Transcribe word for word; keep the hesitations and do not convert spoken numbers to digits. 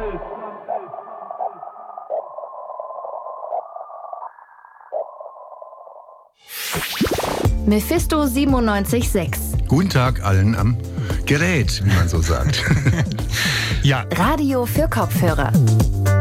Mephisto siebenundneunzig Komma sechs. Guten Tag allen am Gerät, wie man so sagt. Ja. Radio für Kopfhörer.